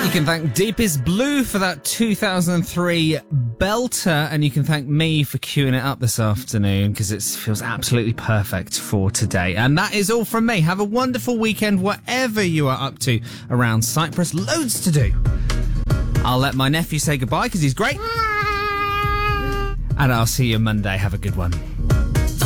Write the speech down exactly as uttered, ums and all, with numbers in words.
You can thank Deepest Blue for that two thousand three belter, and you can thank me for queuing it up this afternoon because it feels absolutely perfect for today. And that is all from me. Have a wonderful weekend, whatever you are up to around Cyprus. Loads to do. I'll let my nephew say goodbye because he's great. And I'll see you Monday. Have a good one.